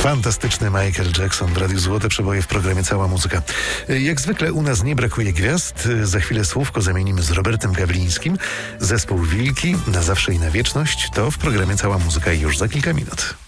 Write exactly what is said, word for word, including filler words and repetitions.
Fantastyczny Michael Jackson w Radiu Złote Przeboje w programie Cała Muzyka. Jak zwykle u nas nie brakuje gwiazd. Za chwilę słówko zamienimy z Robertem Gawlińskim. Zespół Wilki na zawsze i na wieczność to w programie Cała Muzyka już za kilka minut.